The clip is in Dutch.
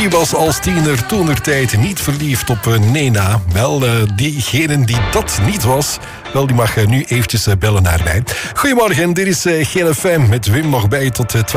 Wie was als tiener toenertijd niet verliefd op Nena? Wel, diegene die dat niet was, wel, die mag nu eventjes bellen naar mij. Goedemorgen, dit is GLFM met Wim nog bij tot 12.